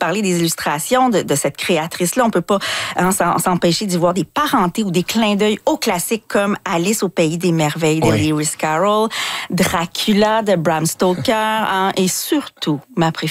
parler des illustrations de cette créatrice-là. On peut pas s'empêcher d'y voir des parentés ou des clins d'œil aux classiques comme Alice au pays des merveilles de Lewis Carroll, Dracula de Bram Stoker, et surtout, ma préférée,